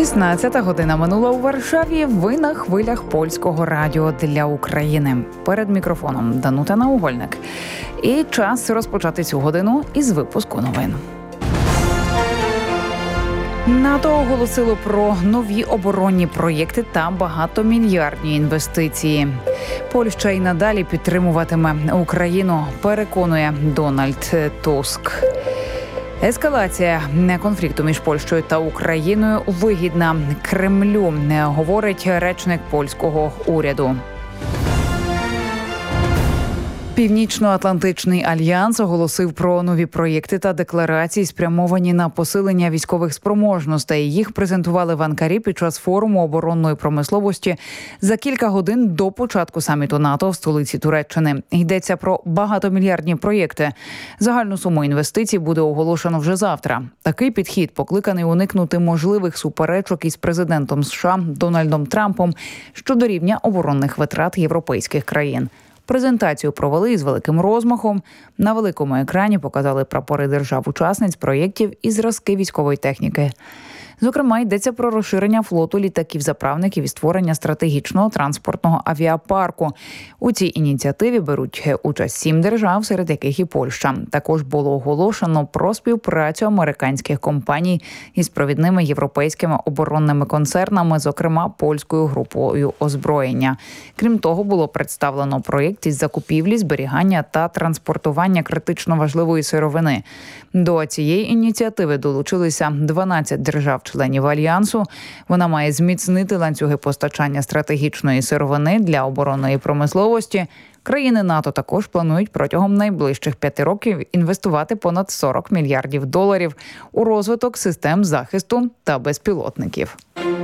16 година минула у Варшаві. Ви на хвилях Польського радіо для України. Перед мікрофоном Данута Наугольник. І час розпочати цю годину із випуску новин. НАТО оголосило про нові оборонні проєкти та багатомільярдні інвестиції. Польща і надалі підтримуватиме Україну, переконує Дональд Туск. Ескалація конфлікту між Польщею та Україною вигідна Кремлю, говорить речник польського уряду. Північно-Атлантичний альянс оголосив про нові проєкти та декларації, спрямовані на посилення військових спроможностей. Їх презентували в Анкарі під час форуму оборонної промисловості за кілька годин до початку саміту НАТО в столиці Туреччини. Йдеться про багатомільярдні проєкти. Загальну суму інвестицій буде оголошено вже завтра. Такий підхід покликаний уникнути можливих суперечок із президентом США Дональдом Трампом щодо рівня оборонних витрат європейських країн. Презентацію провели із великим розмахом. На великому екрані показали прапори держав-учасниць проєктів і зразки військової техніки. Зокрема, йдеться про розширення флоту літаків-заправників і створення стратегічного транспортного авіапарку. У цій ініціативі беруть участь 7 держав, серед яких і Польща. Також було оголошено про співпрацю американських компаній із провідними європейськими оборонними концернами, зокрема польською групою озброєння. Крім того, було представлено проєкт із закупівлі, зберігання та транспортування критично важливої сировини. До цієї ініціативи долучилися 12 держав-членів Альянсу. Вона має зміцнити ланцюги постачання стратегічної сировини для оборонної промисловості. Країни НАТО також планують протягом найближчих 5 років інвестувати понад $40 мільярдів у розвиток систем захисту та безпілотників.